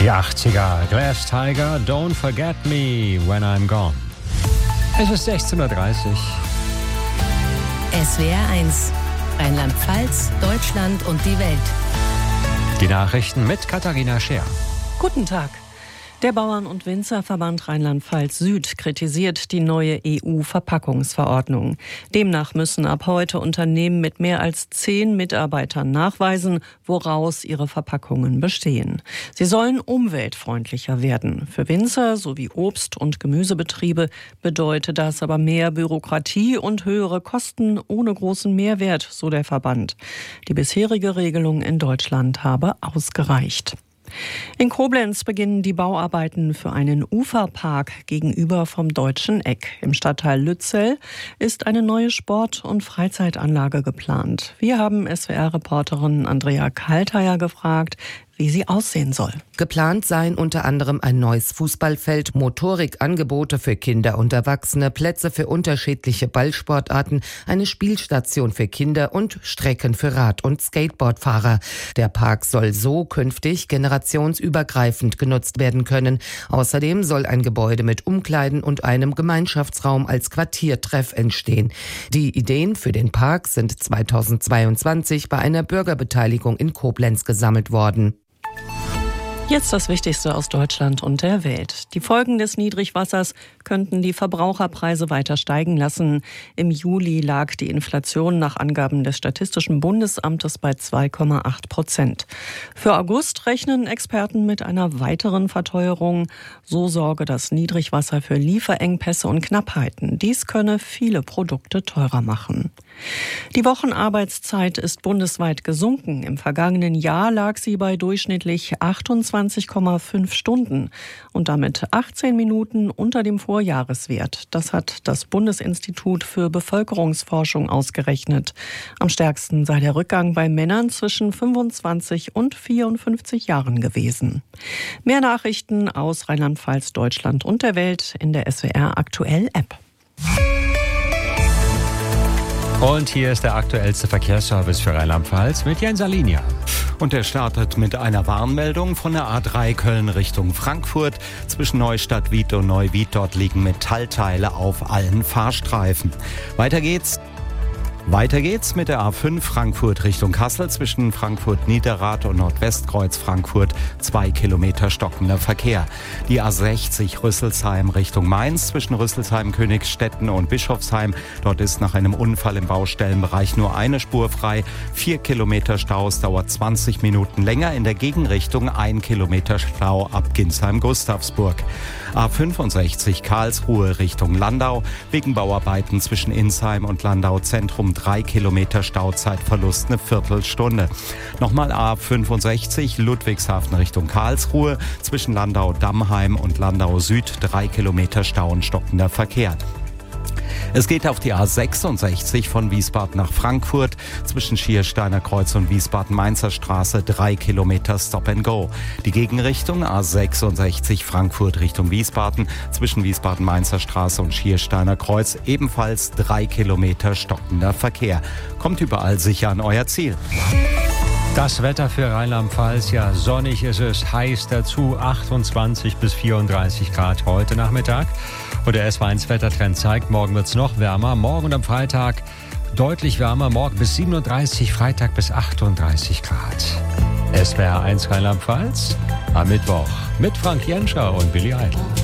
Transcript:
Die 80er, Glass Tiger, Don't Forget Me When I'm Gone. Es ist 16:30 Uhr. SWR 1, Rheinland-Pfalz, Deutschland und die Welt. Die Nachrichten mit Katharina Scher. Guten Tag. Der Bauern- und Winzerverband Rheinland-Pfalz Süd kritisiert die neue EU-Verpackungsverordnung. Demnach müssen ab heute Unternehmen mit mehr als 10 Mitarbeitern nachweisen, woraus ihre Verpackungen bestehen. Sie sollen umweltfreundlicher werden. Für Winzer sowie Obst- und Gemüsebetriebe bedeutet das aber mehr Bürokratie und höhere Kosten ohne großen Mehrwert, so der Verband. Die bisherige Regelung in Deutschland habe ausgereicht. In Koblenz beginnen die Bauarbeiten für einen Uferpark gegenüber vom Deutschen Eck. Im Stadtteil Lützel ist eine neue Sport- und Freizeitanlage geplant. Wir haben SWR-Reporterin Andrea Kalteier gefragt, wie sie aussehen soll. Geplant seien unter anderem ein neues Fußballfeld, Motorikangebote für Kinder und Erwachsene, Plätze für unterschiedliche Ballsportarten, eine Spielstation für Kinder und Strecken für Rad- und Skateboardfahrer. Der Park soll so künftig generationsübergreifend genutzt werden können. Außerdem soll ein Gebäude mit Umkleiden und einem Gemeinschaftsraum als Quartiertreff entstehen. Die Ideen für den Park sind 2022 bei einer Bürgerbeteiligung in Koblenz gesammelt worden. Jetzt das Wichtigste aus Deutschland und der Welt. Die Folgen des Niedrigwassers könnten die Verbraucherpreise weiter steigen lassen. Im Juli lag die Inflation nach Angaben des Statistischen Bundesamtes bei 2,8%. Für August rechnen Experten mit einer weiteren Verteuerung. So sorge das Niedrigwasser für Lieferengpässe und Knappheiten. Dies könne viele Produkte teurer machen. Die Wochenarbeitszeit ist bundesweit gesunken. Im vergangenen Jahr lag sie bei durchschnittlich 28,5 Stunden und damit 18 Minuten unter dem Vorjahreswert. Das hat das Bundesinstitut für Bevölkerungsforschung ausgerechnet. Am stärksten sei der Rückgang bei Männern zwischen 25 und 54 Jahren gewesen. Mehr Nachrichten aus Rheinland-Pfalz, Deutschland und der Welt in der SWR Aktuell App. Und hier ist der aktuellste Verkehrsservice für Rheinland-Pfalz mit Jens Alinia. Und er startet mit einer Warnmeldung von der A3 Köln Richtung Frankfurt. Zwischen Neustadt-Wied und Neuwied, dort liegen Metallteile auf allen Fahrstreifen. Weiter geht's mit der A5 Frankfurt Richtung Kassel. Zwischen Frankfurt-Niederrad und Nordwestkreuz Frankfurt 2 Kilometer stockender Verkehr. Die A60 Rüsselsheim Richtung Mainz. Zwischen Rüsselsheim, Königstetten und Bischofsheim. Dort ist nach einem Unfall im Baustellenbereich nur eine Spur frei. 4 Kilometer Stau, es dauert 20 Minuten länger. In der Gegenrichtung 1 Kilometer Stau ab Ginsheim-Gustavsburg. A65 Karlsruhe Richtung Landau. Wegen Bauarbeiten zwischen Insheim und Landau Zentrum 3 Kilometer Stauzeitverlust, eine Viertelstunde. Nochmal A65 Ludwigshafen Richtung Karlsruhe. Zwischen Landau-Dammheim und Landau Süd 3 Kilometer Stau und stockender Verkehr. Es geht auf die A66 von Wiesbaden nach Frankfurt. Zwischen Schiersteiner Kreuz und Wiesbaden-Mainzer Straße 3 Kilometer Stop and Go. Die Gegenrichtung A66 Frankfurt Richtung Wiesbaden. Zwischen Wiesbaden-Mainzer Straße und Schiersteiner Kreuz ebenfalls 3 Kilometer stockender Verkehr. Kommt überall sicher an euer Ziel. Das Wetter für Rheinland-Pfalz, ja sonnig ist es, heiß dazu, 28 bis 34 Grad heute Nachmittag. Und der SW1 Wettertrend zeigt, morgen wird es noch wärmer. Morgen und am Freitag deutlich wärmer, morgen bis 37, Freitag bis 38 Grad. SWR 1 Rheinland-Pfalz am Mittwoch mit Frank Jenscher und Billy Idol.